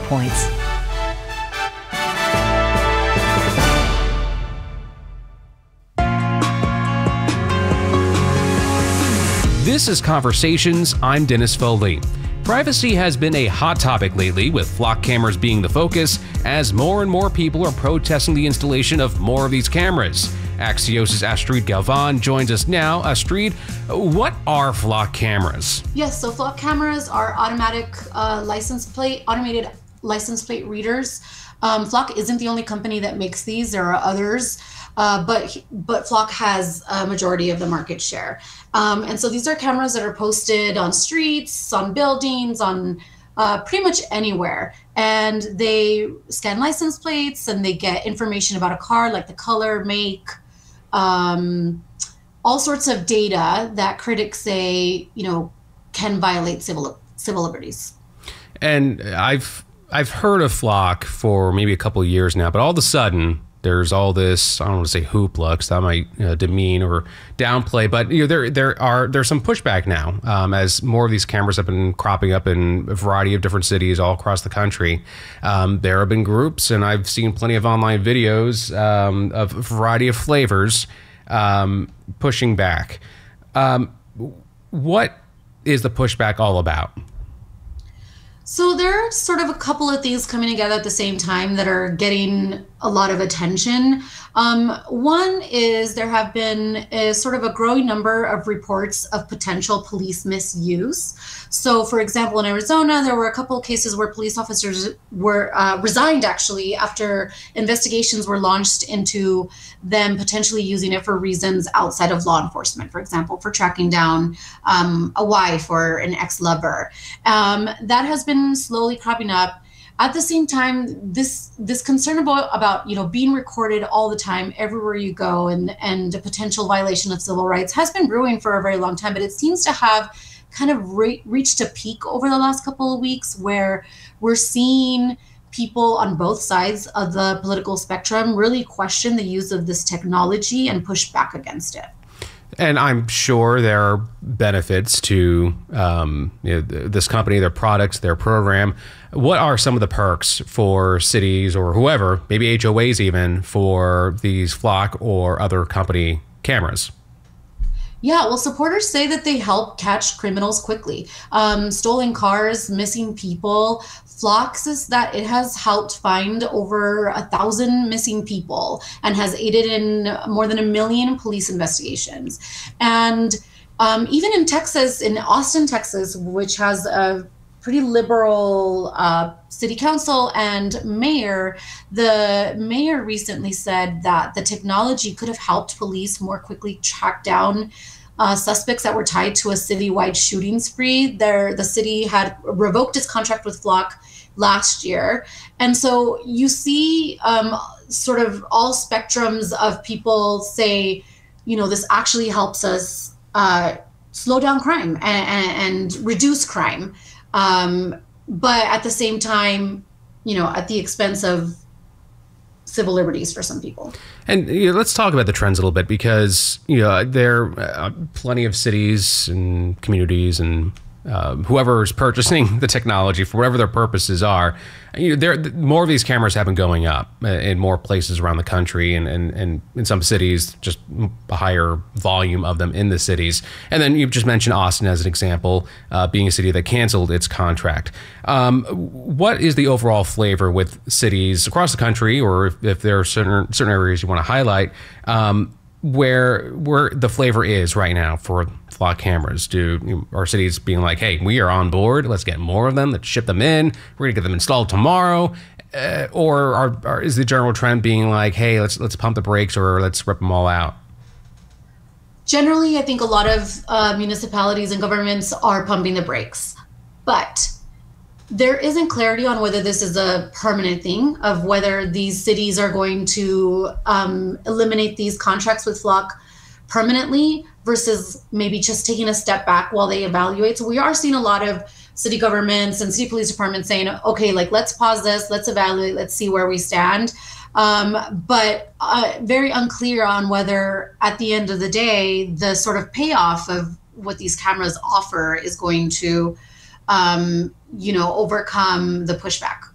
points. This is Conversations. I'm Dennis Foley. Privacy has been a hot topic lately, with flock cameras being the focus, as more and more people are protesting the installation of more of these cameras. Axios' Astrid Galvan joins us now. Astrid, what are flock cameras? Yes, so flock cameras are automated license plate readers. Flock isn't the only company that makes these. There are others. But Flock has a majority of the market share. And so these are cameras that are posted on streets, on buildings, on pretty much anywhere. And they scan license plates and they get information about a car, like the color, make, all sorts of data that critics say, can violate civil liberties. And I've heard of Flock for maybe a couple of years now, but all of a sudden, there's all this, I don't want to say hoopla, because that might demean or downplay, but there's some pushback now as more of these cameras have been cropping up in a variety of different cities all across the country. There have been groups, and I've seen plenty of online videos of a variety of flavors pushing back. What is the pushback all about? So there are sort of a couple of things coming together at the same time that are getting a lot of attention. One is there have been sort of a growing number of reports of potential police misuse. So, for example, in Arizona, there were a couple of cases where police officers were resigned, actually, after investigations were launched into them potentially using it for reasons outside of law enforcement, for example, for tracking down a wife or an ex-lover. That has been slowly cropping up. At the same time, this concern about being recorded all the time everywhere you go and a potential violation of civil rights has been brewing for a very long time, but it seems to have kind of reached a peak over the last couple of weeks, where we're seeing people on both sides of the political spectrum really question the use of this technology and push back against it. And I'm sure there are benefits to this company, their products, their program. What are some of the perks for cities or whoever, maybe HOAs even, for these Flock or other company cameras? Yeah, well, supporters say that they help catch criminals quickly. Stolen cars, missing people. Flock says that it has helped find over 1,000 missing people and has aided in more than 1 million police investigations. And even in Texas, in Austin, Texas, which has a pretty liberal city council and mayor, the mayor recently said that the technology could have helped police more quickly track down suspects that were tied to a citywide shooting spree. The city had revoked its contract with Flock last year. And so you see sort of all spectrums of people say, this actually helps us slow down crime and reduce crime. But at the same time, at the expense of civil liberties for some people. And let's talk about the trends a little bit, because there are plenty of cities and communities and whoever is purchasing the technology for whatever their purposes are, more of these cameras have been going up in more places around the country, and in some cities, just a higher volume of them in the cities. And then you've just mentioned Austin as an example, being a city that canceled its contract. What is the overall flavor with cities across the country, or if there are certain areas you want to highlight, where the flavor is right now for Flock cameras? Are cities being like, hey, we are on board, let's get more of them, let's ship them in, we're gonna get them installed tomorrow, or is the general trend being like, hey, let's pump the brakes, or let's rip them all out? Generally, I think a lot of municipalities and governments are pumping the brakes, but there isn't clarity on whether this is a permanent thing, of whether these cities are going to eliminate these contracts with Flock permanently versus maybe just taking a step back while they evaluate. So we are seeing a lot of city governments and city police departments saying, okay, let's pause this, let's evaluate, let's see where we stand. But very unclear on whether at the end of the day, the sort of payoff of what these cameras offer is going to, overcome the pushback.